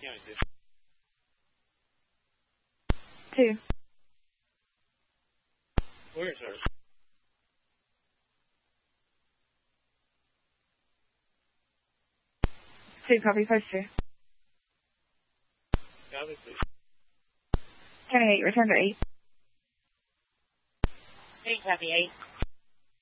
2. Where is her? 2, copy, post 2. Copy, please. Turning 8, return to 8. 8, copy 8.